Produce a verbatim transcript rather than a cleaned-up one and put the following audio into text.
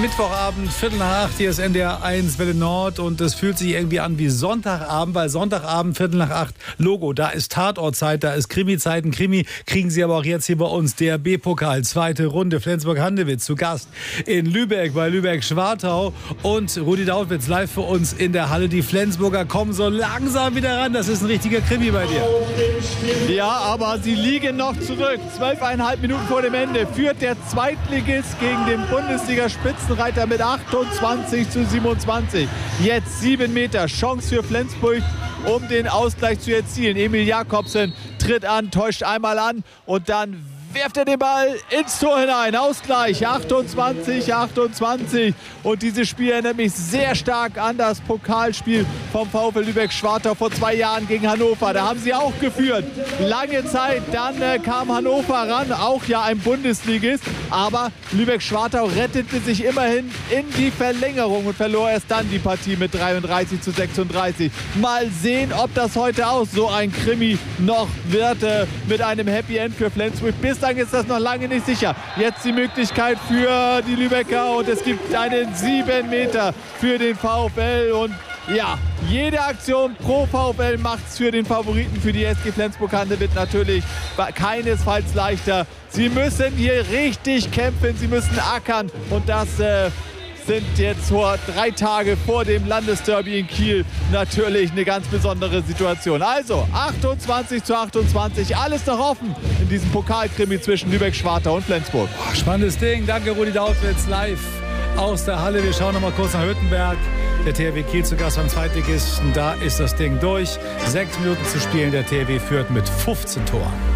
Mittwochabend, Viertel nach acht, hier ist N D R eins Welle Nord und es fühlt sich irgendwie an wie Sonntagabend, weil Sonntagabend, Viertel nach acht, Logo, da ist Tatortzeit, da ist Krimi-Zeit. Ein Krimi kriegen Sie aber auch jetzt hier bei uns. D H B-Pokal, zweite Runde, Flensburg-Handewitt zu Gast in Lübeck bei Lübeck-Schwartau und Rudi Dautwitz live für uns in der Halle. Die Flensburger kommen so langsam wieder ran, das ist ein richtiger Krimi bei dir. Ja, aber sie liegen noch zurück. Zwölfeinhalb Minuten vor dem Ende führt der Zweitligist gegen den Bundesliga-Spitzenreiter mit achtundzwanzig zu siebenundzwanzig. Jetzt sieben Meter, Chance für Flensburg, um den Ausgleich zu erzielen. Emil Jakobsen tritt an, täuscht einmal an und dann werft er den Ball ins Tor hinein. Ausgleich, achtundzwanzig achtundzwanzig. Und dieses Spiel erinnert mich sehr stark an das Pokalspiel vom VfL Lübeck-Schwartau vor zwei Jahren gegen Hannover. Da haben sie auch geführt. Lange Zeit, dann äh, kam Hannover ran, auch ja ein Bundesligist. Aber Lübeck-Schwartau rettete sich immerhin in die Verlängerung und verlor erst dann die Partie mit dreiunddreißig zu sechsunddreißig. Mal sehen, ob das heute auch so ein Krimi noch wird äh, mit einem Happy End für Flensburg. Bislang ist das noch lange nicht sicher. Jetzt die Möglichkeit für die Lübecker und es gibt einen sieben Meter für den VfL und ja, jede Aktion pro VfL macht es für den Favoriten, für die S G Flensburg-Handewitt natürlich keinesfalls leichter. Sie müssen hier richtig kämpfen, sie müssen ackern und das äh, sind jetzt vor drei Tage vor dem Landesderby in Kiel natürlich eine ganz besondere Situation. Also achtundzwanzig zu achtundzwanzig, alles noch offen in diesem Pokalkrimi zwischen Lübeck-Schwartau und Flensburg. Spannendes Ding, danke Rudi Dautwitz live aus der Halle. Wir schauen noch mal kurz nach Hüttenberg. Der T H W Kiel zu Gast beim Zweitligisten, da ist das Ding durch. Sechs Minuten zu spielen, der T H W führt mit fünfzehn Toren.